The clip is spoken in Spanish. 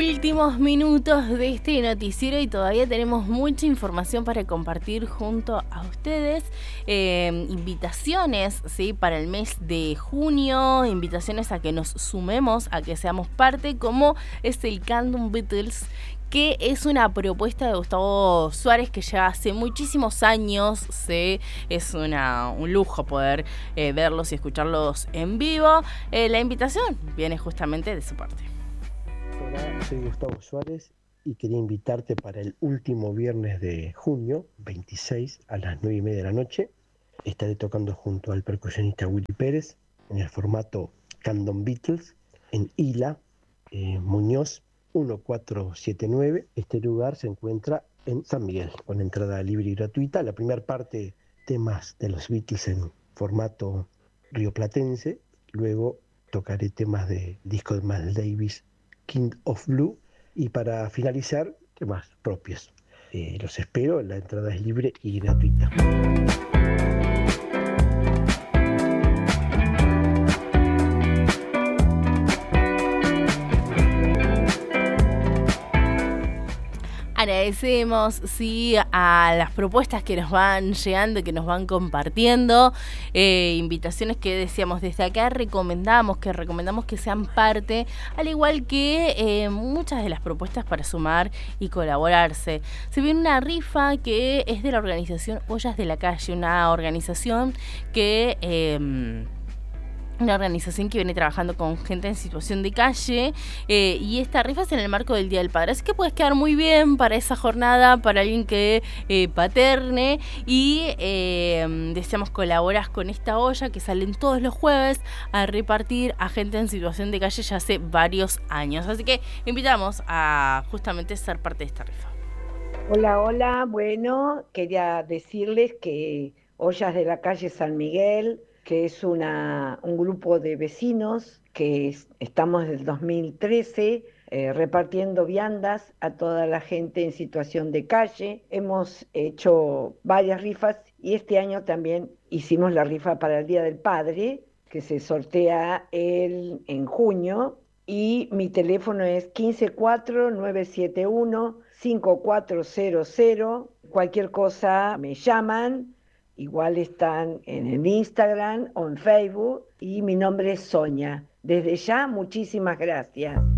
últimos minutos de este noticiero y todavía tenemos mucha información para compartir junto a ustedes. Invitaciones, ¿sí?, para el mes de junio, invitaciones a que nos sumemos, a que seamos parte, como es el Candom Beatles, que es una propuesta de Gustavo Suárez que ya hace muchísimos años. Es un lujo poder verlos y escucharlos en vivo. La invitación viene justamente de su parte. Hola, soy Gustavo Suárez y quería invitarte para el último viernes de junio, 26, a las 9:30 de la noche. Estaré tocando junto al percusionista Willy Pérez en el formato Candom Beatles en Ila, Muñoz 1479. Este lugar se encuentra en San Miguel, con entrada libre y gratuita. La primera parte, temas de los Beatles en formato rioplatense. Luego tocaré temas de disco de Miles Davis, King of Blue, y para finalizar, temas propios. Los espero, la entrada es libre y gratuita. Agradecemos, sí, a las propuestas que nos van llegando, que nos van compartiendo, invitaciones que decíamos desde acá, recomendamos que sean parte, al igual que muchas de las propuestas para sumar y colaborarse. Se viene una rifa que es de la organización Ollas de la Calle, una organización que viene trabajando con gente en situación de calle, y esta rifa es en el marco del Día del Padre, así que puedes quedar muy bien para esa jornada, para alguien que paterne, y deseamos colaboras con esta olla que salen todos los jueves a repartir a gente en situación de calle ya hace varios años, así que invitamos a justamente ser parte de esta rifa. Hola, bueno, quería decirles que Ollas de la Calle San Miguel, que es un grupo de vecinos que estamos desde el 2013 repartiendo viandas a toda la gente en situación de calle. Hemos hecho varias rifas y este año también hicimos la rifa para el Día del Padre, que se sortea en junio, y mi teléfono es 154-971-5400. Cualquier cosa me llaman. Igual están en el Instagram o en Facebook y mi nombre es Sonia. Desde ya, muchísimas gracias.